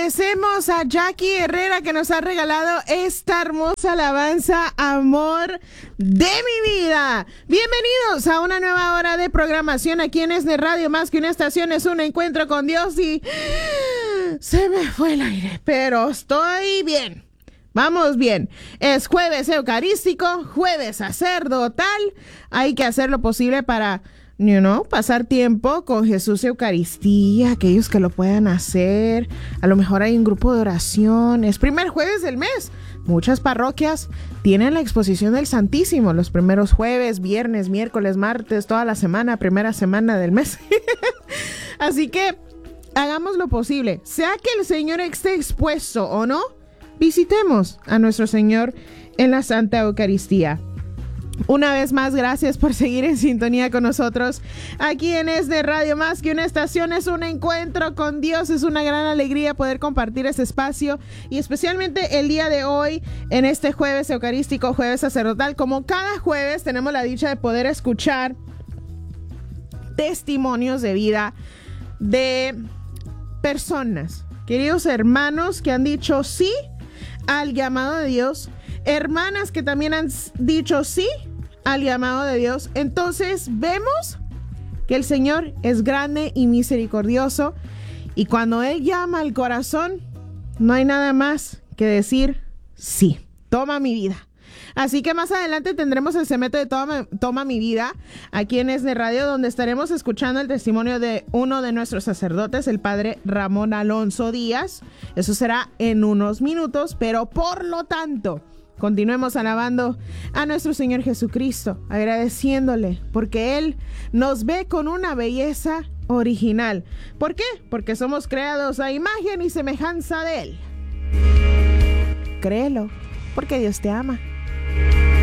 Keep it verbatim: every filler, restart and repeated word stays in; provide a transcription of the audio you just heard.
Agradecemos a Jackie Herrera que nos ha regalado esta hermosa alabanza, Amor de mi vida. Bienvenidos a una nueva hora de programación aquí en Esne Radio, más que una estación, es un encuentro con Dios y se me fue el aire, pero estoy bien. Vamos bien. Es jueves eucarístico, jueves sacerdotal. Hay que hacer lo posible para, you know, pasar tiempo con Jesús Eucaristía, aquellos que lo puedan hacer. A lo mejor hay un grupo de oración. Es primer jueves del mes. Muchas parroquias tienen la exposición del Santísimo los primeros jueves, viernes, miércoles, martes, toda la semana, primera semana del mes. Así que hagamos lo posible. Sea que el Señor esté expuesto o no, visitemos a nuestro Señor en la Santa Eucaristía. Una vez más, gracias por seguir en sintonía con nosotros aquí en Esne Radio, más que una estación, es un encuentro con Dios. Es una gran alegría poder compartir este espacio y especialmente el día de hoy en este jueves eucarístico, jueves sacerdotal. Como cada jueves tenemos la dicha de poder escuchar testimonios de vida de personas, queridos hermanos que han dicho sí al llamado de Dios, hermanas que también han dicho sí al llamado de Dios. Entonces vemos que el Señor es grande y misericordioso, y cuando Él llama al corazón, no hay nada más que decir sí, toma mi vida. Así que más adelante tendremos el segmento de Toma, Toma mi vida aquí en Esne Radio, donde estaremos escuchando el testimonio de uno de nuestros sacerdotes, el padre Ramón Alonso Díaz. Eso será en unos minutos, pero por lo tanto, continuemos alabando a nuestro Señor Jesucristo, agradeciéndole porque Él nos ve con una belleza original. ¿Por qué? Porque somos creados a imagen y semejanza de Él. Créelo, porque Dios te ama.